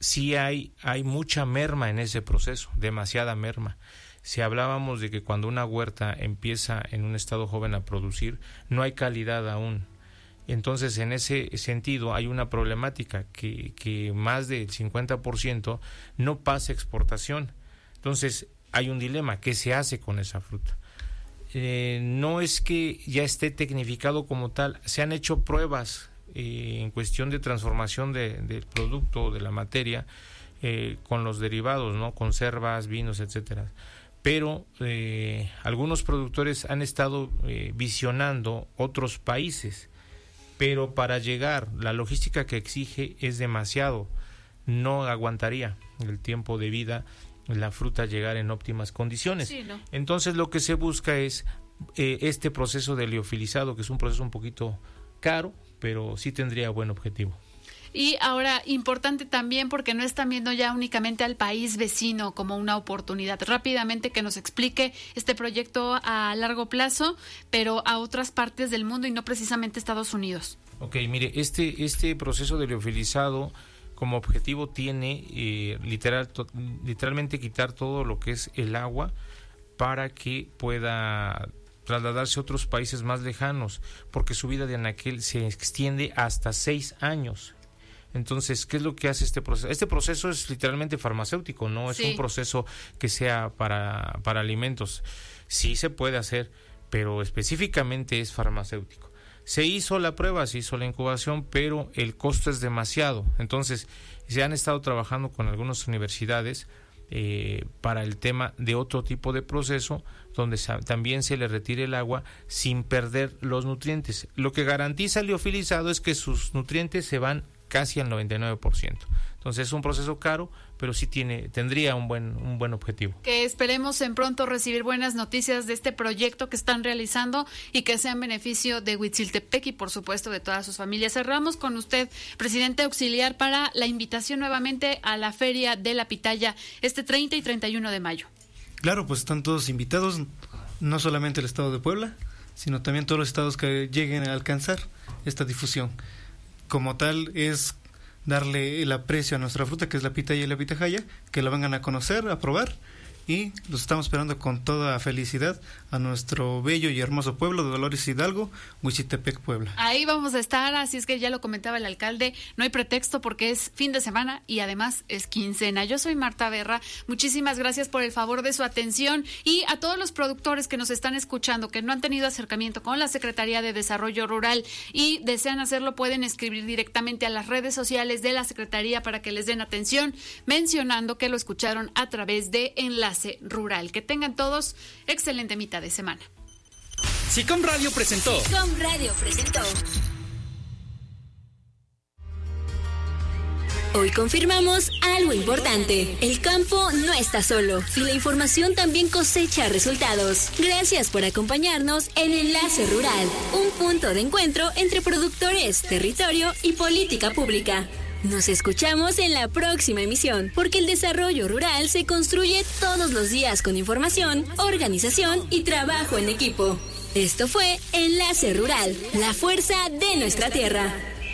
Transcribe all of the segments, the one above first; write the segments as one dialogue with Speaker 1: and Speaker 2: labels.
Speaker 1: sí hay mucha merma en ese proceso, demasiada merma. Si hablábamos de que cuando una huerta empieza en un estado joven a producir, no hay calidad aún. Entonces, en ese sentido, hay una problemática que más del 50% no pasa exportación. Entonces, hay un dilema, ¿qué se hace con esa fruta? No es que ya esté tecnificado como tal, se han hecho pruebas en cuestión de transformación del producto, de la materia, con los derivados, ¿no? Conservas, vinos, etcétera. Pero algunos productores han estado visionando otros países, pero para llegar, la logística que exige es demasiado, no aguantaría el tiempo de vida la fruta llegar en óptimas condiciones.
Speaker 2: Sí, ¿no?
Speaker 1: Entonces lo que se busca es este proceso de liofilizado, que es un proceso un poquito caro, pero sí tendría buen objetivo.
Speaker 2: Y ahora, importante también, porque no están viendo ya únicamente al país vecino como una oportunidad. Rápidamente que nos explique este proyecto a largo plazo, pero a otras partes del mundo y no precisamente Estados Unidos.
Speaker 1: Ok, mire, este proceso de liofilizado como objetivo tiene literalmente quitar todo lo que es el agua para que pueda trasladarse a otros países más lejanos, porque su vida de anaquel se extiende hasta 6 años. Entonces, ¿qué es lo que hace este proceso? Este proceso es literalmente farmacéutico, no es un proceso que sea para alimentos. Sí se puede hacer, pero específicamente es farmacéutico. Se hizo la prueba, se hizo la incubación, pero el costo es demasiado. Entonces, se han estado trabajando con algunas universidades para el tema de otro tipo de proceso, donde también se le retire el agua sin perder los nutrientes. Lo que garantiza el liofilizado es que sus nutrientes se van casi al 99%. Entonces es un proceso caro, pero sí tendría un buen objetivo. Que
Speaker 2: esperemos en pronto recibir buenas noticias de este proyecto que están realizando y que sea en beneficio de Huitziltepec y por supuesto de todas sus familias. Cerramos con usted, presidente auxiliar, para la invitación nuevamente a la Feria de la Pitaya este 30 y 31 de mayo.
Speaker 3: Claro, pues están todos invitados, no solamente el estado de Puebla, sino también todos los estados que lleguen a alcanzar esta difusión. Como tal, es darle el aprecio a nuestra fruta, que es la pitaya y la pitahaya, que la vengan a conocer, a probar, y los estamos esperando con toda felicidad a nuestro bello y hermoso pueblo de Dolores Hidalgo, Huitziltepec, Puebla.
Speaker 2: Ahí vamos a estar, así es que ya lo comentaba el alcalde, no hay pretexto porque es fin de semana y además es quincena. Yo soy Marta Berra, muchísimas gracias por el favor de su atención y a todos los productores que nos están escuchando, que no han tenido acercamiento con la Secretaría de Desarrollo Rural y desean hacerlo, pueden escribir directamente a las redes sociales de la Secretaría para que les den atención, mencionando que lo escucharon a través de Enlace Rural. Que tengan todos excelente mitad de semana.
Speaker 4: SICOM Radio presentó.
Speaker 5: SICOM Radio presentó. Hoy confirmamos algo importante. El campo no está solo y la información también cosecha resultados. Gracias por acompañarnos en Enlace Rural, un punto de encuentro entre productores, territorio y política pública. Nos escuchamos en la próxima emisión, porque el desarrollo rural se construye todos los días con información, organización y trabajo en equipo. Esto fue Enlace Rural, la fuerza de nuestra tierra.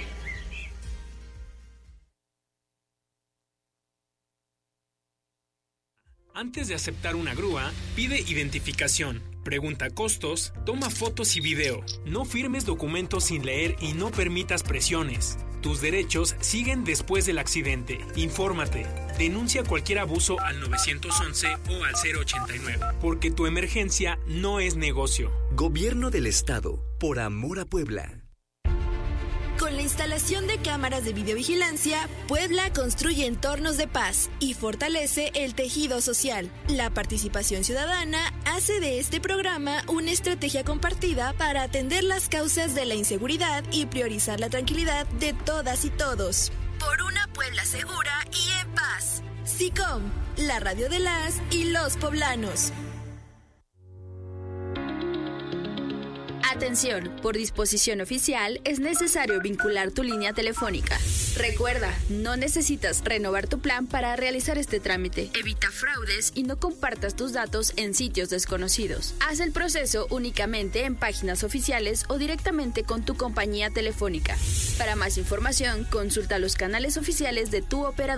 Speaker 4: Antes de aceptar una grúa, pide identificación, pregunta costos, toma fotos y video. No firmes documentos sin leer y no permitas presiones. Tus derechos siguen después del accidente. Infórmate. Denuncia cualquier abuso al 911 o al 089, porque tu emergencia no es negocio.
Speaker 6: Gobierno del Estado, por amor a Puebla.
Speaker 5: Con la instalación de cámaras de videovigilancia, Puebla construye entornos de paz y fortalece el tejido social. La participación ciudadana hace de este programa una estrategia compartida para atender las causas de la inseguridad y priorizar la tranquilidad de todas y todos. Por una Puebla segura y en paz. SICOM, la radio de las y los poblanos. Atención, por disposición oficial es necesario vincular tu línea telefónica. Recuerda, no necesitas renovar tu plan para realizar este trámite. Evita fraudes y no compartas tus datos en sitios desconocidos. Haz el proceso únicamente en páginas oficiales o directamente con tu compañía telefónica. Para más información, consulta los canales oficiales de tu operador.